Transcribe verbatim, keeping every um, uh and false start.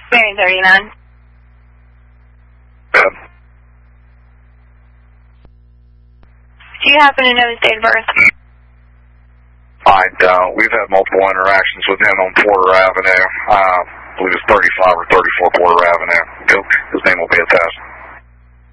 Mary thirty-nine. Good. Do you happen to know his date of birth? I don't. We've had multiple interactions with him on Porter Avenue. Uh, I believe it's thirty-five or thirty-four Porter Avenue. His name will be attached.